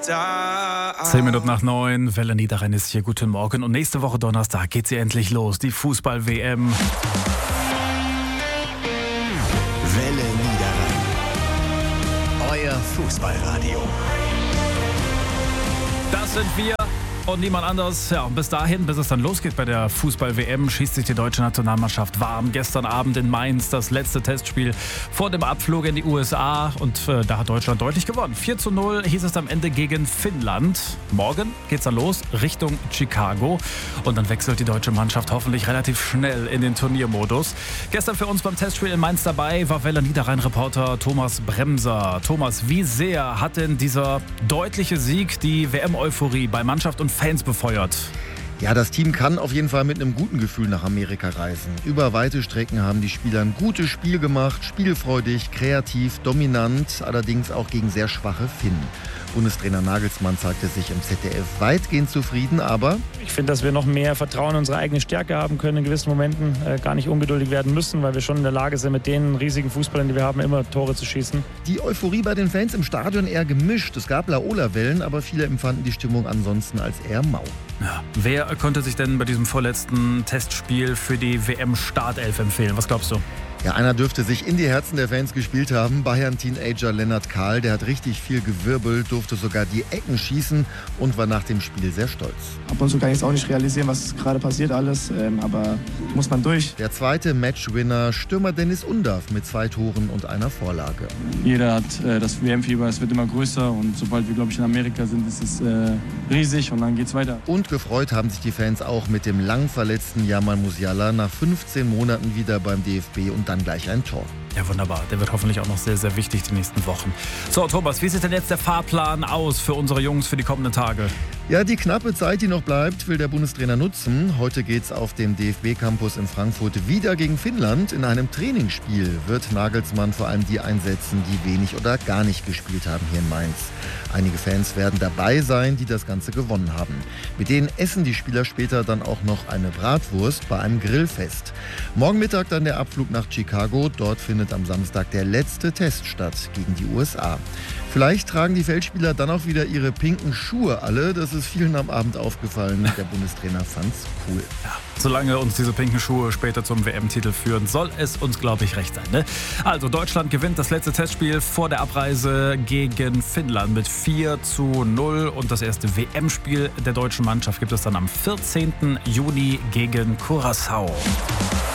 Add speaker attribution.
Speaker 1: 10 Minuten nach 9, Welle Niederrhein ist hier. Guten Morgen. Und nächste Woche Donnerstag geht sie endlich los, die Fußball-WM.
Speaker 2: Welle Niederrhein. Euer Fußballradio.
Speaker 1: Das sind wir und niemand anders. Ja, und bis dahin, bis es dann losgeht bei der Fußball-WM, schießt sich die deutsche Nationalmannschaft warm. Gestern Abend in Mainz das letzte Testspiel vor dem Abflug in die USA. Und da hat Deutschland deutlich gewonnen. 4:0 hieß es am Ende gegen Finnland. Morgen geht's dann los Richtung Chicago. Und dann wechselt die deutsche Mannschaft hoffentlich relativ schnell in den Turniermodus. Gestern für uns beim Testspiel in Mainz dabei war Welle Niederrhein-Reporter Thomas Bremser. Thomas, wie sehr hat denn dieser deutliche Sieg die WM-Euphorie bei Mannschaft und Fans befeuert?
Speaker 3: Ja, das Team kann auf jeden Fall mit einem guten Gefühl nach Amerika reisen. Über weite Strecken haben die Spieler ein gutes Spiel gemacht, spielfreudig, kreativ, dominant, allerdings auch gegen sehr schwache Finnen. Bundestrainer Nagelsmann zeigte sich im ZDF weitgehend zufrieden, aber
Speaker 4: ich finde, dass wir noch mehr Vertrauen in unsere eigene Stärke haben können in gewissen Momenten, gar nicht ungeduldig werden müssen, weil wir schon in der Lage sind, mit den riesigen Fußballern, die wir haben, immer Tore zu schießen.
Speaker 3: Die Euphorie bei den Fans im Stadion eher gemischt. Es gab Laola-Wellen, aber viele empfanden die Stimmung ansonsten als eher mau.
Speaker 1: Ja. Wer konnte sich denn bei diesem vorletzten Testspiel für die WM-Startelf empfehlen? Was glaubst du?
Speaker 3: Ja, einer dürfte sich in die Herzen der Fans gespielt haben. Bayern-Teenager Lennart Kahl, der hat richtig viel gewirbelt, durfte sogar die Ecken schießen und war nach dem Spiel sehr stolz.
Speaker 5: Ab und zu kann ich es auch nicht realisieren, was gerade passiert alles, aber muss man durch.
Speaker 3: Der zweite Matchwinner, Stürmer Dennis Undav mit 2 Toren und einer Vorlage.
Speaker 6: Jeder hat das WM-Fieber, es wird immer größer und sobald wir, glaube ich, in Amerika sind, ist es riesig und dann geht's weiter.
Speaker 3: Und gefreut haben sich die Fans auch mit dem lang verletzten Jamal Musiala nach 15 Monaten wieder beim DFB und dann gleich ein Tor.
Speaker 1: Ja, wunderbar. Der wird hoffentlich auch noch sehr, sehr wichtig die nächsten Wochen. So, Thomas, wie sieht denn jetzt der Fahrplan aus für unsere Jungs für die kommenden Tage?
Speaker 3: Ja, die knappe Zeit, die noch bleibt, will der Bundestrainer nutzen. Heute geht's auf dem DFB-Campus in Frankfurt wieder gegen Finnland. In einem Trainingsspiel wird Nagelsmann vor allem die einsetzen, die wenig oder gar nicht gespielt haben hier in Mainz. Einige Fans werden dabei sein, die das Ganze gewonnen haben. Mit denen essen die Spieler später dann auch noch eine Bratwurst bei einem Grillfest. Morgen Mittag dann der Abflug nach Chicago. Dort findet am Samstag der letzte Test statt gegen die USA. Vielleicht tragen die Feldspieler dann auch wieder ihre pinken Schuhe alle. Das ist vielen am Abend aufgefallen. Der Bundestrainer fand's cool.
Speaker 1: Ja, solange uns diese pinken Schuhe später zum WM-Titel führen, soll es uns, glaube ich, recht sein. Ne? Also Deutschland gewinnt das letzte Testspiel vor der Abreise gegen Finnland mit 4:0. Und das erste WM-Spiel der deutschen Mannschaft gibt es dann am 14. Juni gegen Curaçao.